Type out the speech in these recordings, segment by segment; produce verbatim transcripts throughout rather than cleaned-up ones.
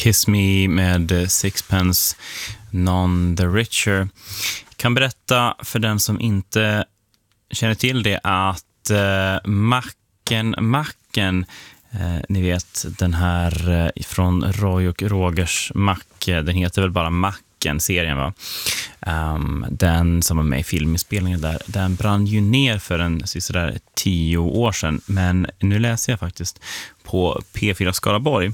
Kiss Me med Sixpence None the Richer. Kan berätta för den som inte känner till det att eh, Macken, Macken eh, ni vet den här eh, från Roy och Rogers Macke, den heter väl bara Macken-serien va? Um, den som var med i filminspelningen där, den brann ju ner för en sådär tio år sedan, men nu läser jag faktiskt på P fyra Skaraborg.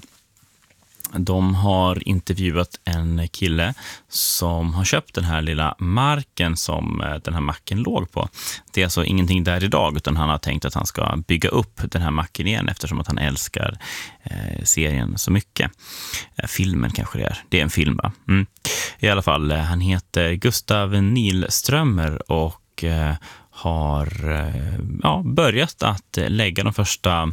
De har intervjuat en kille som har köpt den här lilla marken som den här macken låg på. Det är alltså ingenting där idag, utan han har tänkt att han ska bygga upp den här macken igen eftersom att han älskar eh, serien så mycket. Eh, filmen kanske det är. Det är en film va? Mm. I alla fall, eh, han heter Gustav Nilströmer och eh, har eh, ja, börjat att lägga de första,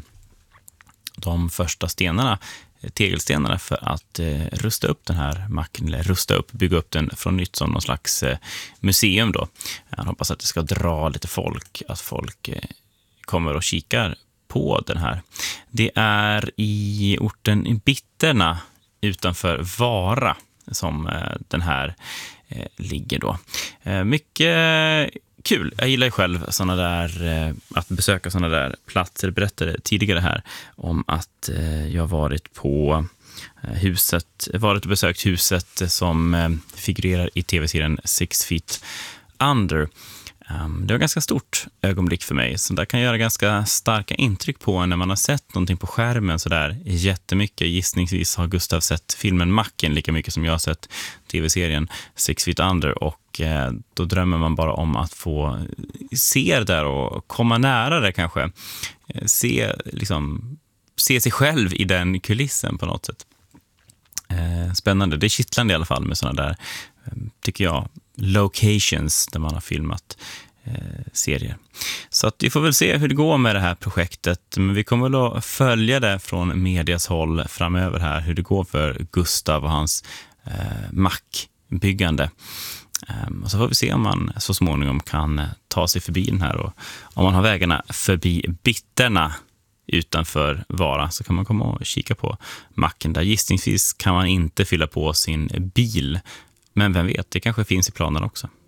de första stenarna tegelstenarna för att eh, rusta upp den här macken, eller rusta upp, bygga upp den från nytt som någon slags eh, museum då. Jag hoppas att det ska dra lite folk, att folk eh, kommer och kikar på den här. Det är i orten Bitterna utanför Vara som eh, den här eh, ligger då. Eh, mycket kul. Jag gillar ju själv såna där, eh, att besöka såna där platser. Jag berättade tidigare här om att eh, jag varit på eh, huset, varit och besökt huset som eh, figurerar i tv-serien Six Feet Under. Um, det var ganska stort ögonblick för mig, så där kan göra ganska starka intryck på när man har sett någonting på skärmen så där jättemycket. Gissningsvis har Gustav sett filmen Macken lika mycket som jag har sett tv-serien Six Feet Under, och eh, då drömmer man bara om att få se det där och komma nära det kanske. Eh, se, liksom, se sig själv i den kulissen på något sätt. Eh, spännande. Det är kittlande i alla fall med sådana där, eh, tycker jag, locations där man har filmat eh, serier. Så att vi får väl se hur det går med det här projektet, men vi kommer väl att följa det från medias håll framöver här, hur det går för Gustav och hans eh, mackbyggande. Um, och så får vi se om man så småningom kan eh, ta sig förbi den här, och om man har vägarna förbi Bitterna utanför Vara så kan man komma och kika på macken där. Gissningsvis kan man inte fylla på sin bil, men vem vet, det kanske finns i planen också.